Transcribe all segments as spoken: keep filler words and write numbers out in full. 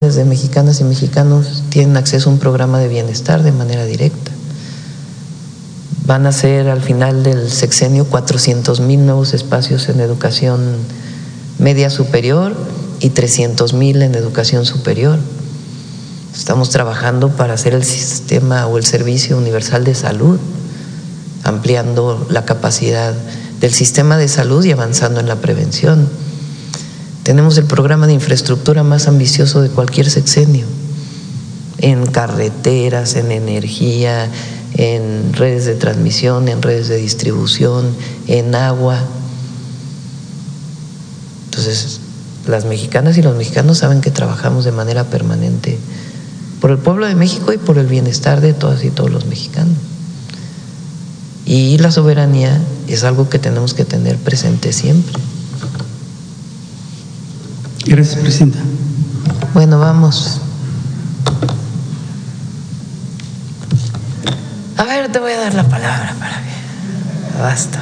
millones de mexicanas y mexicanos tienen acceso a un programa de bienestar de manera directa. Van a ser al final del sexenio cuatrocientos mil nuevos espacios en educación media superior y trescientos mil en educación superior. Estamos trabajando para hacer el sistema o el servicio universal de salud, ampliando la capacidad del sistema de salud y avanzando en la prevención. Tenemos el programa de infraestructura más ambicioso de cualquier sexenio, en carreteras, en energía, en redes de transmisión, en redes de distribución, en agua. Entonces, las mexicanas y los mexicanos saben que trabajamos de manera permanente por el pueblo de México y por el bienestar de todas y todos los mexicanos. Y la soberanía es algo que tenemos que tener presente siempre. Gracias, Presidenta. Bueno, vamos. A ver, te voy a dar la palabra para que… Basta.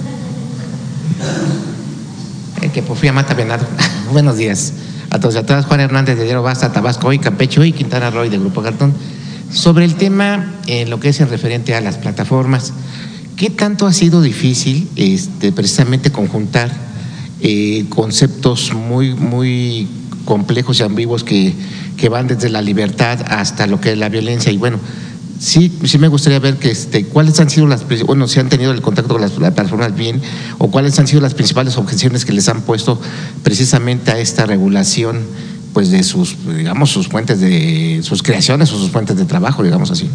Eh, que Porfirio Mata Venado. Buenos días a todos y a todas. Juan Hernández de Diario Basta, Tabasco hoy, Campeche hoy, Quintana Roo de Grupo Cartón. Sobre el tema, eh, lo que es en referente a las plataformas, ¿qué tanto ha sido difícil este, precisamente conjuntar eh, conceptos muy, muy complejos y ambiguos que, que van desde la libertad hasta lo que es la violencia? Y bueno, sí, sí me gustaría ver que este, cuáles han sido las, bueno, si han tenido el contacto con las, las plataformas bien, o cuáles han sido las principales objeciones que les han puesto precisamente a esta regulación, pues de sus, digamos, sus fuentes de, sus creaciones o sus fuentes de trabajo, digamos así.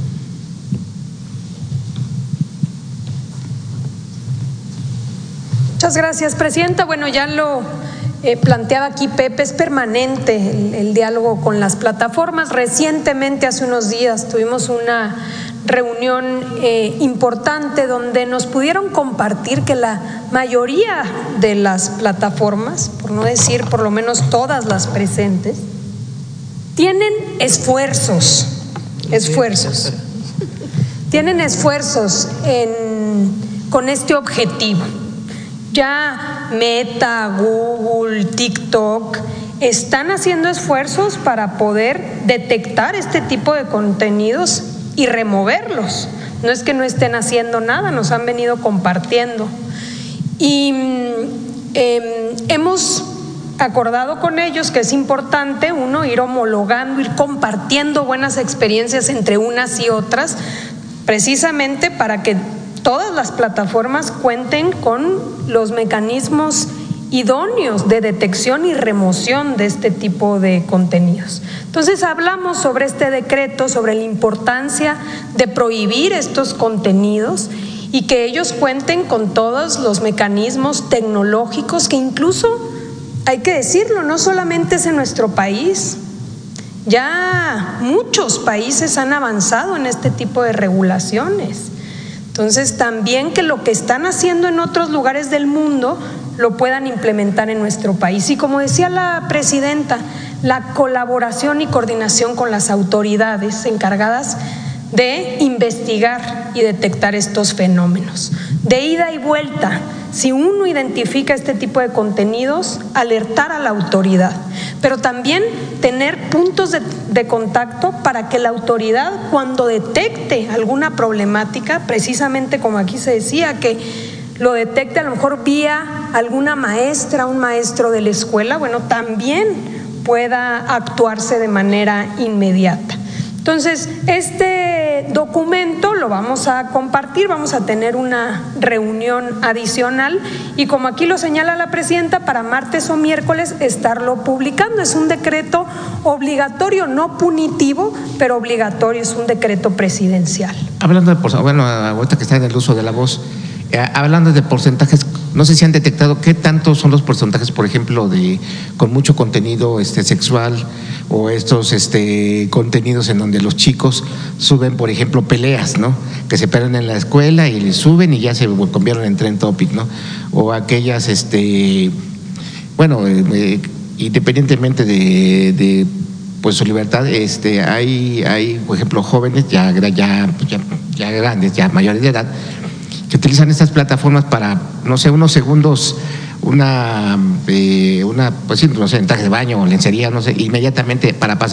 Muchas gracias, Presidenta. Bueno, ya lo eh, planteaba aquí Pepe, es permanente el, el diálogo con las plataformas. Recientemente, hace unos días, tuvimos una reunión eh, importante donde nos pudieron compartir que la mayoría de las plataformas, por no decir por lo menos todas las presentes, tienen esfuerzos, esfuerzos, tienen esfuerzos en, con este objetivo. Ya Meta, Google, TikTok están haciendo esfuerzos para poder detectar este tipo de contenidos y removerlos. No es que no estén haciendo nada, nos han venido compartiendo. Y eh, hemos acordado con ellos que es importante, uno, ir homologando, ir compartiendo buenas experiencias entre unas y otras, precisamente para que todas las plataformas cuenten con los mecanismos idóneos de detección y remoción de este tipo de contenidos. Entonces hablamos sobre este decreto, sobre la importancia de prohibir estos contenidos y que ellos cuenten con todos los mecanismos tecnológicos que incluso, hay que decirlo, no solamente es en nuestro país, ya muchos países han avanzado en este tipo de regulaciones. Entonces también que lo que están haciendo en otros lugares del mundo lo puedan implementar en nuestro país. Y como decía la Presidenta, la colaboración y coordinación con las autoridades encargadas de investigar y detectar estos fenómenos. De ida y vuelta, si uno identifica este tipo de contenidos, alertar a la autoridad, pero también tener puntos de, de contacto para que la autoridad, cuando detecte alguna problemática, precisamente como aquí se decía, que lo detecte a lo mejor vía alguna maestra, un maestro de la escuela, bueno, también pueda actuarse de manera inmediata. Entonces, este documento lo vamos a compartir, vamos a tener una reunión adicional y como aquí lo señala la Presidenta, para martes o miércoles estarlo publicando. Es un decreto obligatorio, no punitivo, pero obligatorio, es un decreto presidencial. Hablando de, bueno, ahorita que está en el uso de la voz, eh, hablando de porcentajes, no sé si han detectado qué tantos son los porcentajes, por ejemplo, de con mucho contenido este sexual o estos este contenidos en donde los chicos suben, por ejemplo, peleas, ¿no? Que se pelean en la escuela y le suben y ya se convierten en trend topic, ¿no? O aquellas, este, bueno, eh, independientemente de, de pues su libertad, este, hay, hay, por ejemplo, jóvenes ya, ya, ya, ya grandes, ya mayores de edad, que utilizan estas plataformas para, no sé, unos segundos, una, eh, una pues sí, no sé, en traje de baño o lencería, no sé, inmediatamente para pasar